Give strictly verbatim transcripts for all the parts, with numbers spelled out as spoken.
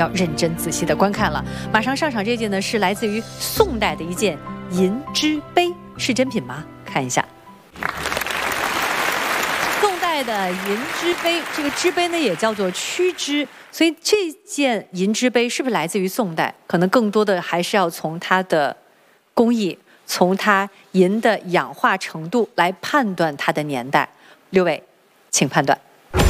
要认真仔细的观看了。马上上场这件呢是来自于宋代的一件银之杯，是真品吗？看一下。宋代的银之杯，这个之杯呢也叫做曲之，所以这件银之杯是不是来自于宋代？可能更多的还是要从它的工艺，从它银的氧化程度来判断它的年代。六位，请判断。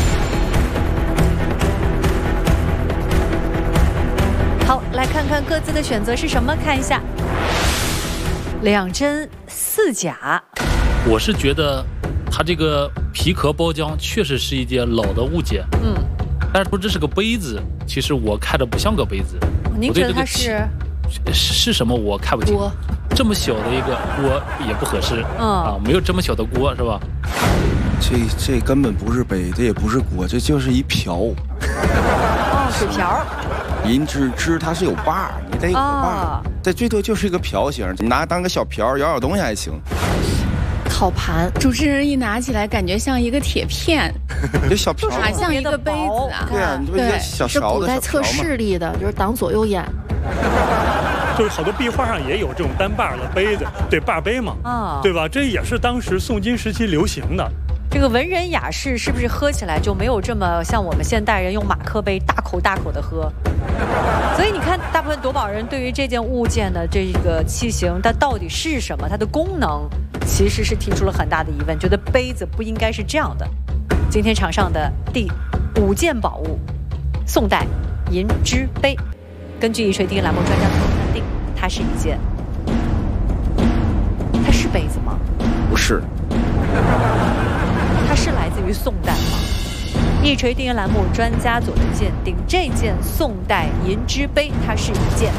好，来看看各自的选择是什么，看一下。两真四假。 我是觉得它这个皮壳包浆确实是一件老的物件，嗯，但是说这是个杯子，其实我看着不像个杯子。 您觉得它是是什么？我看不清。这么小的一个锅也不合适，嗯啊，没有这么小的锅是吧？ 这这根本不是杯，这也不是锅，这就是一瓢。 哦，水瓢。 银之之它是有把儿，你得有个把儿，这最多就是一个瓢形，你拿它当个小瓢舀舀东西还行。 烤盘，主持人一拿起来，感觉像一个铁片， 这小瓢哪像一个杯子啊？ 对啊，你这不一个小勺子。 是古代测视力的，就是挡左右眼。 就是好多壁画上也有这种单把的杯子，对，把杯嘛，啊，对吧？这也是当时宋金时期流行的。 这个文人雅士是不是喝起来就没有这么像我们现代人用马克杯大口大口的喝？所以你看，大部分夺宝人对于这件物件的这个器型，它到底是什么，它的功能，其实是提出了很大的疑问，觉得杯子不应该是这样的。今天场上的第五件宝物，宋代银之杯，根据一锤定栏目专家的判定，它是一件，它是杯子吗？ 不是。 它是来自于宋代吗？一锤定音栏目专家组的鉴定，这件宋代银之杯，它是一件，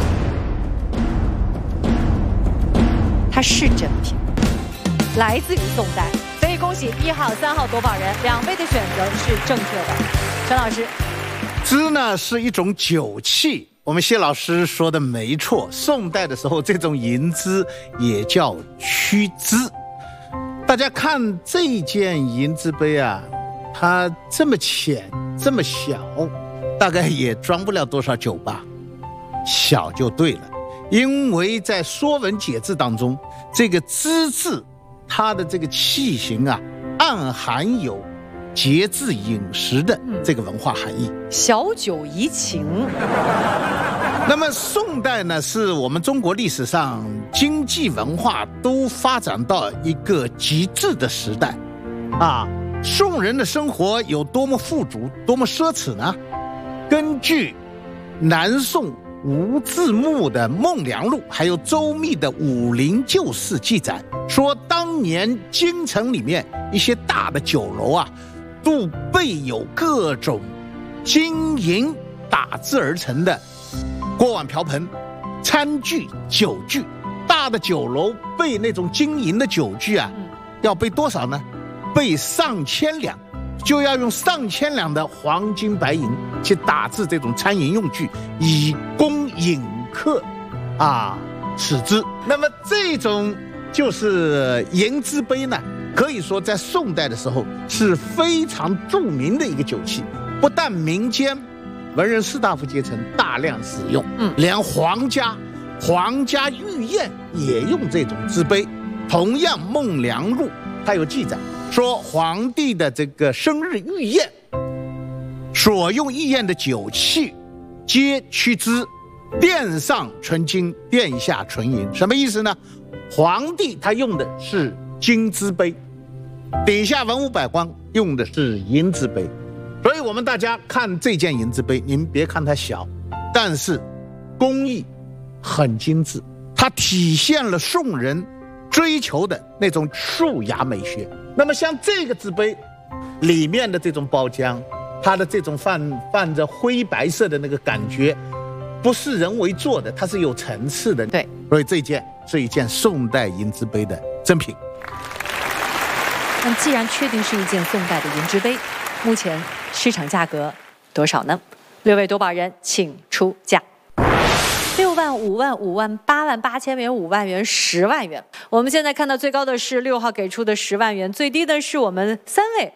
它是真品，来自于宋代。所以恭喜一号、三号夺宝人，两位的选择是正确的。陈老师， 资呢是一种酒器，我们谢老师说的没错。宋代的时候，这种银资也叫曲资。大家看这件银之杯啊，它这么浅这么小，大概也装不了多少酒吧。小就对了，因为在《说文解字》当中，这个资字它的这个器型啊，暗含有节制饮食的这个文化含义， 小酒怡情。 那么宋代呢，是我们中国历史上经济文化都发展到一个极致的时代啊。宋人的生活有多么富足，多么奢侈呢？根据南宋吴自牧的《孟良录》还有周密的《武林旧事》记载，说当年京城里面一些大的酒楼啊，都备有各种金银打制而成的锅碗瓢盆、餐具、酒具。大的酒楼备那种金银的酒具啊，要备多少呢？备上千两，就要用上千两的黄金白银去打制这种餐饮用具，以供饮客啊使之。那么这种就是银之杯呢，可以说在宋代的时候是非常著名的一个酒器，不但民间文人士大夫阶层大量使用，嗯，连皇家皇家御宴也用这种之杯。同样《孟良录》它有记载说，皇帝的这个生日御宴所用御宴的酒器皆曲之，殿上纯金，殿下纯银。什么意思呢？皇帝他用的是金之杯，底下文武百官用的是银之杯。所以我们大家看这件银之杯，您别看它小，但是工艺很精致，它体现了宋人追求的那种素雅美学。那么像这个之杯里面的这种包浆，它的这种泛泛着灰白色的那个感觉，不是人为做的，它是有层次的。 对， 所以这件是一件宋代银之杯的真品。 那既然确定是一件宋代的银之杯，目前市场价格多少呢？六位夺宝人请出价。六万、五万、五万、八万、八千元、五万元、十万元。我们现在看到最高的是六号给出的十万元，最低的是我们三位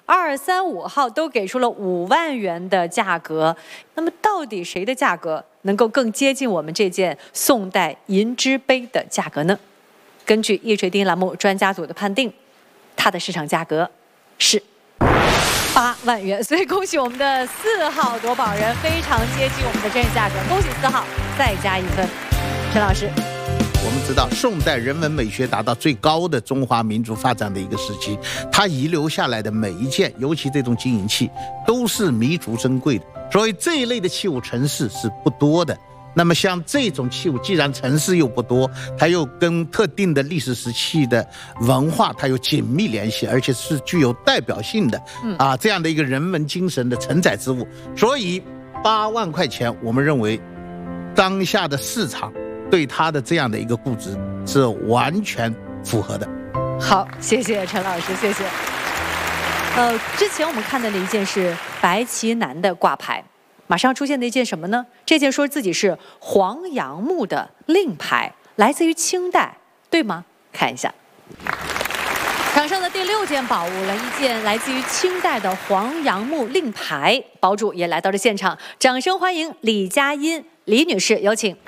二三五号都给出了五万元的价格。那么到底谁的价格能够更接近我们这件宋代银之杯的价格呢？根据一锤定音栏目专家组的判定，它的市场价格是八万元。所以恭喜我们的四号夺宝人，非常接近我们的真实价格，恭喜四号再加一分。陈老师。 我们知道，宋代人文美学达到最高的中华民族发展的一个时期，它遗留下来的每一件，尤其这种金银器，都是弥足珍贵的。所以这一类的器物陈世是不多的。那么像这种器物，既然陈世又不多，它又跟特定的历史时期的文化它有紧密联系，而且是具有代表性的啊这样的一个人文精神的承载之物。所以八万块钱，我们认为当下的市场对他的这样的一个估值是完全符合的。 好，谢谢陈老师，谢谢。呃，之前我们看到的一件是白旗南的挂牌，马上出现的一件什么呢？这件说自己是黄杨木的令牌，来自于清代，对吗？看一下。场上的第六件宝物了，一件来自于清代的黄杨木令牌，宝主也来到了现场，掌声欢迎李佳音李女士，有请。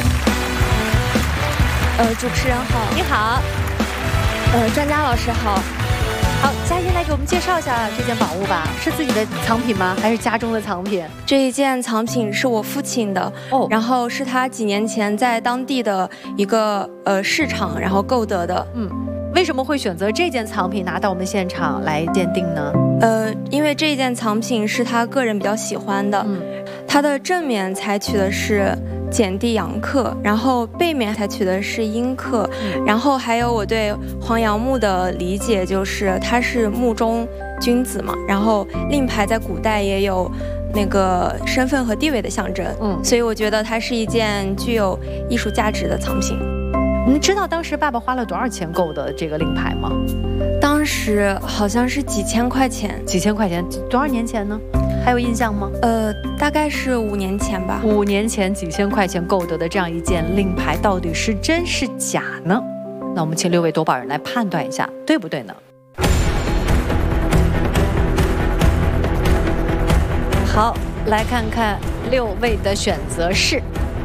呃，主持人好， 你好， 呃，专家老师好， 好，佳音来给我们介绍一下这件宝物吧，是自己的藏品吗？还是家中的藏品？ 这一件藏品是我父亲的，哦，然后是他几年前在当地的一个呃市场然后购得的， 嗯，为什么会选择这件藏品拿到我们现场来鉴定呢？ 呃，因为这件藏品是他个人比较喜欢的，嗯，它的正面采取的是简地阳刻，然后背面采取的是阴刻，嗯，然后还有我对黄杨木的理解就是它是木中君子嘛，然后令牌在古代也有那个身份和地位的象征，嗯，所以我觉得它是一件具有艺术价值的藏品。 你知道当时爸爸花了多少钱购的这个令牌吗？ 当时好像是几千块钱。 几千块钱，多少年前呢？还有印象吗？ 呃，大概是五年前吧。 五年前几千块钱购得的这样一件令牌，到底是真是假呢？那我们请六位夺宝人来判断一下，对不对呢？好，来看看六位的选择是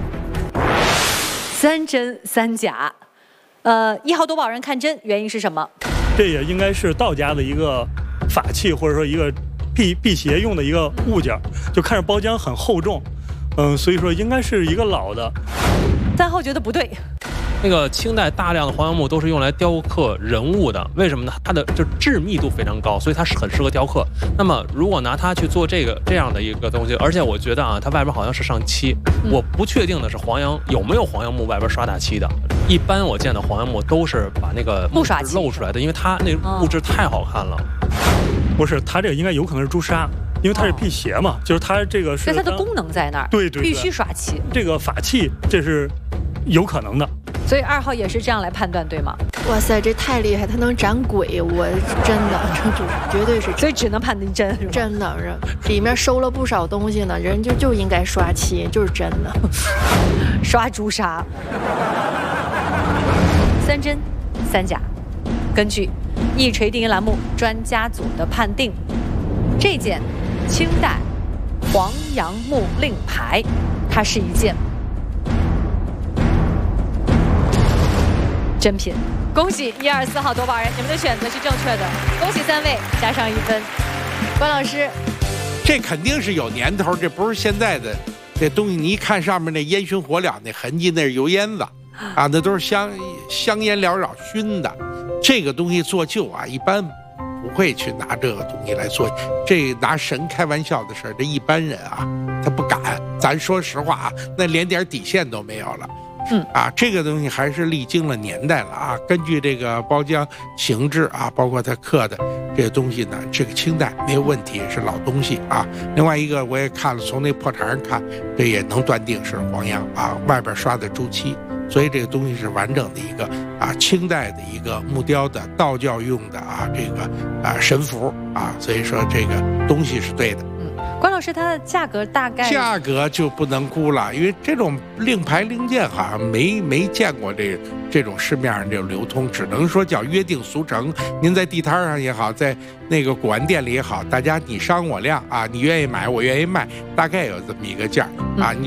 三真三假。呃，一号夺宝人看真，原因是什么？ 这也应该是道家的一个法器，或者说一个辟辟邪用的一个物件，就看着包浆很厚重，嗯，所以说应该是一个老的。 三号觉得不对。 那个清代大量的黄杨木都是用来雕刻人物的，为什么呢？它的就致密度非常高，所以它是很适合雕刻。那么如果拿它去做这个这样的一个东西，而且我觉得啊，它外边好像是上漆，嗯、我不确定的是黄杨有没有黄杨木外边刷大漆的。一般我见的黄杨木都是把那个木刷露出来的，因为它那木质太好看了。 哦、不是，它这个应该有可能是朱砂。因为它是辟邪嘛，哦、就是它这个是， 所以它的功能在那儿， 对 对, 对， 必须刷漆。 这个法器这是有可能的， 所以二号也是这样来判断，对吗？ 哇塞，这太厉害，它能斩鬼，我真的，这就绝对是， 所以只能判定真， 真的，里面收了不少东西呢，人就就应该刷漆，就是真的， 刷朱砂，三真三假。根据一锤定音栏目专家组的判定，这件清代黄杨木令牌，它是一件真品。恭喜一二四号夺宝人，你们的选择是正确的，恭喜三位，加上一分。关老师， 这肯定是有年头，这不是现在的这东西。你一看上面那烟熏火燎那痕迹，那是油烟子啊，那都是香香烟缭绕熏的。这个东西做旧啊，一般不会去拿这个东西来做，这拿神开玩笑的事儿，这一般人啊，他不敢。咱说实话啊，那连点底线都没有了。嗯啊，这个东西还是历经了年代了啊。根据这个包浆形制啊，包括它刻的这个东西呢，这个清代没有问题，是老东西啊。另外一个我也看了，从那破台上看，这也能断定是黄杨啊，外边刷的朱漆。所以这个东西是完整的一个啊，清代的一个木雕的道教用的啊，这个啊神符啊，所以说这个东西是对的。 嗯， 关老师，它的价格大概？ 价格就不能估了，因为这种令牌零件好像没没见过这这种市面上这种流通，只能说叫约定俗成。您在地摊上也好，在那个古玩店里也好，大家你商我量啊，你愿意买我愿意卖，大概有这么一个价啊。你